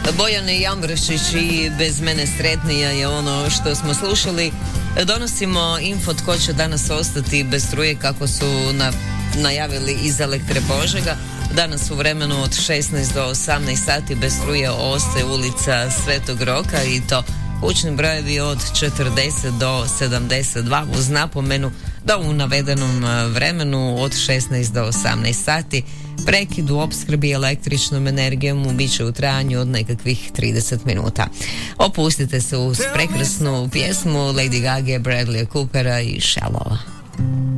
Bojane Jambršić i Bez mene sretnija je ono što smo slušali. Donosimo info tko će danas ostati bez struje kako su najavili iz Elektre Požega. Danas u vremenu od 16 do 18 sati bez struje ostaje ulica Svetog Roka i to kućni brojevi od 40 do 72 uz napomenu da u navedenom vremenu od 16 do 18 sati prekid u opskrbi električnom energijom bit će u trajanju od nekakvih 30 minuta. Opustite se uz prekrasnu pjesmu Lady Gaga, Bradley Coopera i Shallow.